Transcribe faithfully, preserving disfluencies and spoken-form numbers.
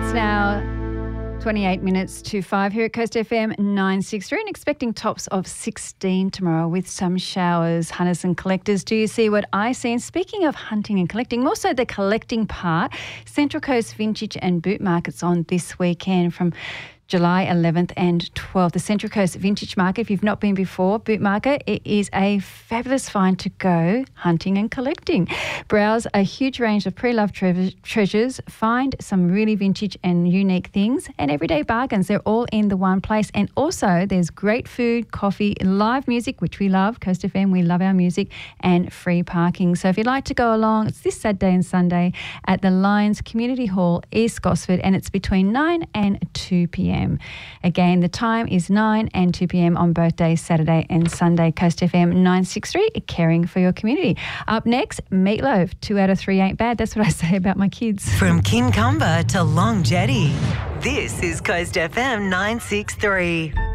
It's now twenty-eight minutes to five here at Coast F M nine sixty-three and expecting tops of sixteen tomorrow with some showers. Hunters and collectors, do you see what I see? And speaking of hunting and collecting, more so the collecting part, Central Coast Vintage and Boot Market's on this weekend from July eleventh and twelfth. The Central Coast Vintage Market, if you've not been before, Boot Market, it is a fabulous find to go hunting and collecting. Browse a huge range of pre-loved tre- treasures, find some really vintage and unique things and everyday bargains. They're all in the one place. And also there's great food, coffee, live music, which we love. Coast F M, we love our music, and free parking. So if you'd like to go along, it's this Saturday and Sunday at the Lions Community Hall, East Gosford, and it's between nine and two p.m. Again, the time is nine and two p.m. on both days, Saturday and Sunday. Coast F M nine sixty-three, caring for your community. Up next, Meatloaf. Two out of three ain't bad. That's what I say about my kids. From Kincumber to Long Jetty, this is Coast F M nine sixty-three.